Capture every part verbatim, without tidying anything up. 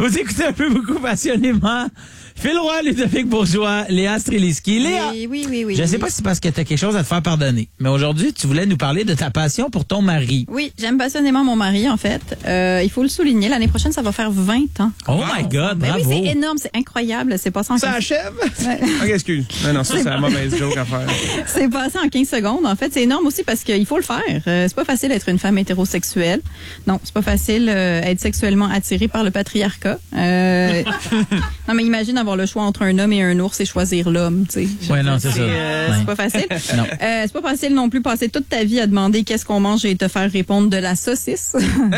Vous écoutez un peu beaucoup passionnément Phil Roy, Ludovic Bourgeois, Léa Streliski. Léa, oui, oui, oui, oui. Je ne sais pas si c'est parce que tu as quelque chose à te faire pardonner, mais aujourd'hui, tu voulais nous parler de ta passion pour ton mari. Oui, j'aime passionnément mon mari, en fait. Euh, il faut le souligner, l'année prochaine, ça va faire vingt ans. Oh my God, Ben bravo. oui, c'est énorme, c'est incroyable. C'est passé en Ça quinze... achève? Ouais. OK, excuse. Non, non, ça, c'est la mauvaise joke à faire. C'est passé en quinze secondes. En fait, c'est énorme aussi parce qu'il faut le faire. Euh, c'est pas facile d'être une femme hétérosexuelle. Non, c'est pas facile euh, être sexuellement attirée par le patriarcat. Euh... non, mais imagine avoir le choix entre un homme et un ours et choisir l'homme, tu sais. Ouais, non, c'est ça. Euh, Ouais. C'est pas facile. Non. Euh, c'est pas facile non plus passer toute ta vie à demander qu'est-ce qu'on mange et te faire répondre de la saucisse.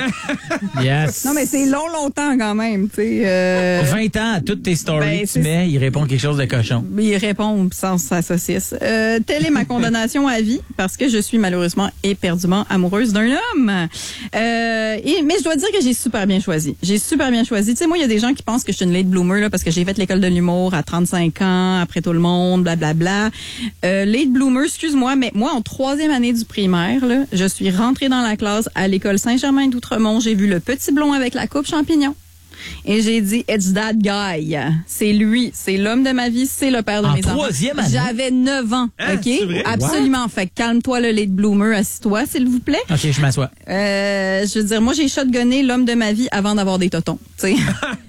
Yes. non, mais c'est long, longtemps quand même, tu sais. Euh... vingt ans, à toutes tes stories Ben, que c'est- tu mets, il répond quelque chose de cochon. Il répond sans sa saucisse. Euh, telle est ma condamnation à vie parce que je suis malheureusement éperdument amoureuse d'un homme. Euh, et, mais je dois dire que j'ai super bien choisi. J'ai super bien choisi. Tu sais, moi, il y a des gens qui pensent que je suis une late bloomer là, parce que j'ai fait l'école de l'humour à trente-cinq ans, après tout le monde, blablabla. Euh, late bloomer, excuse-moi, mais moi, en troisième année du primaire, là, je suis rentrée dans la classe à l'école Saint-Germain d'Outremont. J'ai vu le petit blond avec la coupe champignon. Et j'ai dit, it's that guy. C'est lui. C'est l'homme de ma vie. C'est le père de En mes enfants. troisième année? J'avais neuf ans. Hein, OK? c'est vrai? Absolument. Fait que calme-toi, le late bloomer. Assis-toi, s'il vous plaît. OK, je m'assois. Euh, je veux dire, moi, j'ai shotgunné l'homme de ma vie avant d'avoir des totons. Tu sais?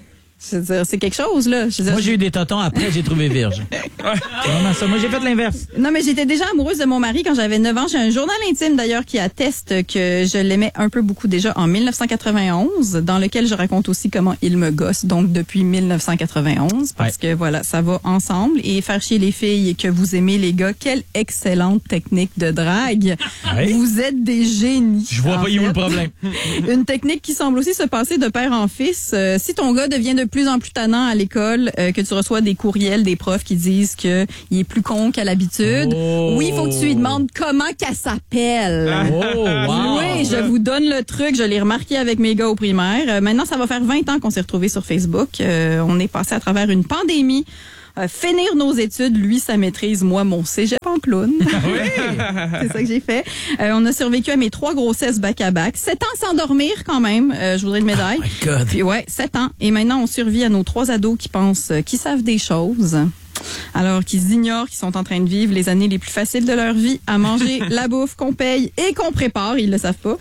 Je veux dire, c'est quelque chose, là. Je veux dire, Moi, j'ai eu des totons, après, j'ai trouvé virge. C'est vraiment ça. Moi, j'ai fait l'inverse. Non, mais j'étais déjà amoureuse de mon mari quand j'avais neuf ans. J'ai un journal intime, d'ailleurs, qui atteste que je l'aimais un peu beaucoup déjà en mille neuf cent quatre-vingt-onze, dans lequel je raconte aussi comment il me gosse, donc depuis mille neuf cent quatre-vingt-onze, parce Ouais. que voilà, ça va ensemble. Et faire chier les filles et que vous aimez les gars, quelle excellente technique de drague. Ouais. Vous êtes des génies. Je vois en pas, il est où fait. le problème? Une technique qui semble aussi se passer de père en fils. Euh, si ton gars devient de plus en plus tannant à l'école, euh, que tu reçois des courriels des profs qui disent que il est plus con qu'à l'habitude, Oh. oui, il faut que tu lui demandes comment qu'elle s'appelle. Oh, wow. Oui, je vous donne le truc. Je l'ai remarqué avec mes gars au primaire. Euh, maintenant, ça va faire vingt ans qu'on s'est retrouvés sur Facebook. Euh, on est passé à travers une pandémie. Euh, finir nos études, lui, sa maîtrise, moi, mon cégep en clown. C'est ça que j'ai fait. Euh, on a survécu à mes trois grossesses back-à-back. Sept ans sans dormir, quand même. Euh, je voudrais une médaille. Oh my God. Puis ouais, sept ans. Et maintenant, on survit à nos trois ados qui pensent, euh, qui savent des choses. Alors qu'ils ignorent qu'ils sont en train de vivre les années les plus faciles de leur vie à manger la bouffe qu'on paye et qu'on prépare. Ils le savent pas.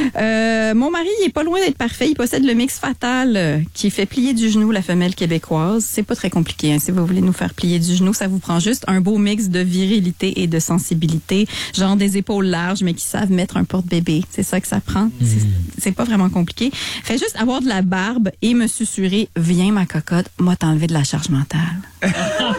Euh, mon mari, il est pas loin d'être parfait. Il possède le mix fatal euh, qui fait plier du genou la femelle québécoise. C'est pas très compliqué. Hein. Si vous voulez nous faire plier du genou, ça vous prend juste un beau mix de virilité et de sensibilité. Genre des épaules larges, mais qui savent mettre un porte-bébé. C'est ça que ça prend. C'est, c'est pas vraiment compliqué. Fait juste avoir de la barbe et me susurrer, viens ma cocotte, moi t'enlever de la charge mentale.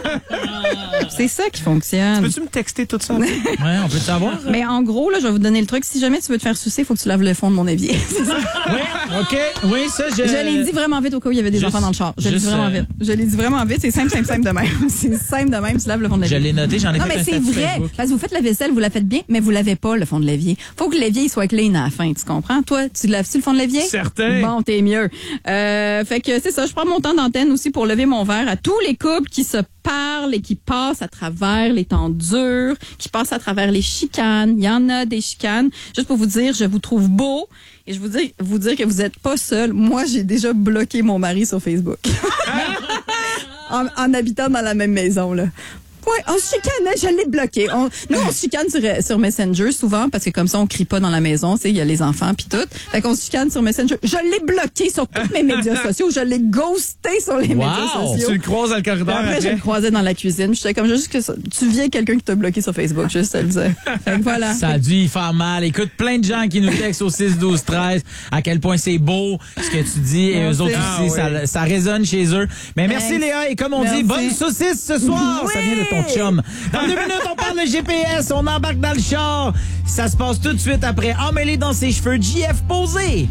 C'est ça qui fonctionne. Peux-tu me texter tout ça? Ouais, on peut le savoir? Mais en gros, là, je vais vous donner le truc. Si jamais tu veux te faire sucer, il faut que tu laves le fond de mon évier. C'est ça. Oui, OK. Oui, ça, je... Je l'ai dit vraiment vite au cas où il y avait des Juste- enfants dans le char. Je l'ai dit juste, vraiment euh, vite. Je l'ai dit vraiment vite. C'est simple, simple, simple de même. C'est simple de même. Tu laves le fond de Je l'évier. l'ai noté, j'en ai Non, fait mais un c'est statut vrai. Facebook. Parce que vous faites la vaisselle, vous la faites bien, mais vous lavez pas le fond de l'évier. Faut que l'évier soit clean à la fin. Tu comprends? Toi, tu laves-tu le fond de l'évier? Certain. Bon, t'es mieux. Euh, fait que c'est ça. Je prends mon temps d'antenne aussi pour lever mon verre à tous les couples qui se parlent et qui passent à travers les temps durs, qui passent à travers les chicanes. Il y en a des chicanes. Juste pour vous dire, je vous trouve beau et je vous dis, vous dire que vous êtes pas seul. Moi, j'ai déjà bloqué mon mari sur Facebook. en, en habitant dans la même maison, là. Oui, on se chicanait, je l'ai bloqué. On, nous, on se chicane sur, sur Messenger souvent parce que comme ça, on crie pas dans la maison, tu sais, il y a les enfants puis tout. Fait qu'on se chicane sur Messenger. Je l'ai bloqué sur tous mes médias sociaux. Je l'ai ghosté sur les Wow! médias sociaux. Tu le croises dans le Puis corridor après, je après? le croisais dans la cuisine. J'étais comme juste que ça, tu viens quelqu'un qui t'a bloqué sur Facebook, juste à le dire. Fait que voilà. Ça a dû y faire mal. Écoute, plein de gens qui nous textent au six douze treize à quel point c'est beau ce que tu dis et Merci. eux autres Ah, aussi, oui. ça, ça résonne chez eux. Mais merci Thanks. Léa et comme on Merci. dit, bonne saucisse ce soir. Oui. Ça vient de ton chum. Dans deux minutes, on parle de G P S, on embarque dans le char. Ça se passe tout de suite après Emmêlé dans ses cheveux, J F posé.